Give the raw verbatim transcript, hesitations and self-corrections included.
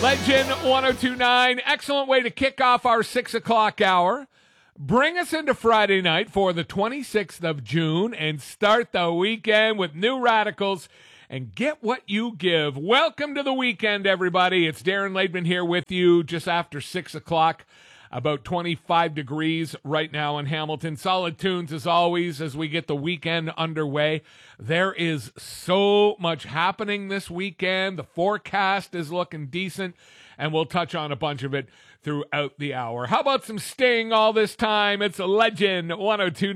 Legend one oh two point nine, excellent way to kick off our six o'clock hour. Bring us into Friday night for the twenty-sixth of June and start the weekend with New Radicals and get what you give. Welcome to the weekend, everybody. It's Darren Laidman here with you just after six o'clock. About twenty-five degrees right now in Hamilton. Solid tunes as always as we get the weekend underway. There is so much happening this weekend. The forecast is looking decent, and we'll touch on a bunch of it throughout the hour. How about some Sting all this time? It's a Legend one oh two point nine.